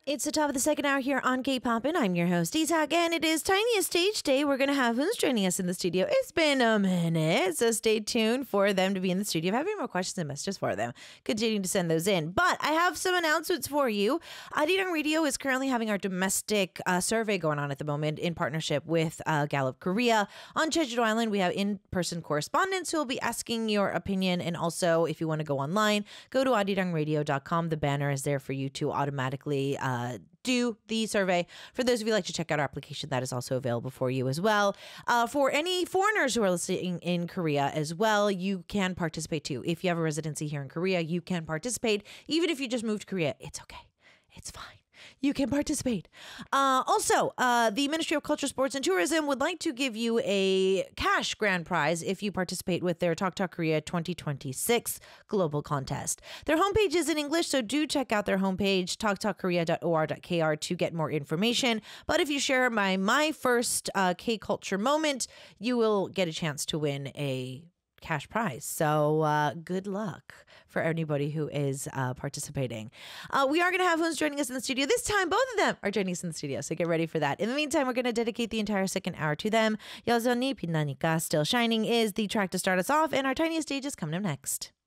It's the top of the second hour here on K-Poppin'. I'm your host, Isak, and it is Tiniest Stage Day. We're going to have Hoons joining us in the studio. It's been a minute, so stay tuned for them to be in the studio. If you have any more questions and messages for them, continue to send those in. But I have some announcements for you. Arirang Radio is currently having our domestic survey going on at the moment in partnership with Gallup Korea. On Jeju Island, we have in-person correspondents who will be asking your opinion. And also, if you want to go online, go to arirangradio.com. The banner is there for you to automatically do the survey. For those of you who like to check out our application, that is also available for you as well. For any foreigners who are listening in Korea as well, you can participate too. If you have a residency here in Korea, you can participate. Even if you just moved to Korea, it's okay. It's fine. You can participate. Also, the Ministry of Culture, Sports and Tourism would like to give you a cash grand prize if you participate with their Talk Talk Korea 2026 global contest. Their homepage is in English, so do check out their homepage, talktalkkorea.or.kr, to get more information. But if you share my first K-Culture moment, you will get a chance to win a cash prize. So good luck for anybody who is participating. We are going to have Hoons joining us in the studio. This time, both of them are joining us in the studio, so get ready for that. In the meantime, we're going to dedicate the entire second hour to them. 여전히 빛나니까, Still Shining is the track to start us off, and our tiniest stage is coming up next.